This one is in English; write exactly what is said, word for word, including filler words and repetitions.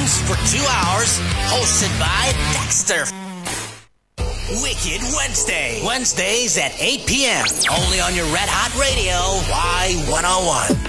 tunes for two hours, hosted by Dexter. Wicked Wednesday. Wednesdays at eight p.m. Only on your Red Hot Radio, Y one oh one.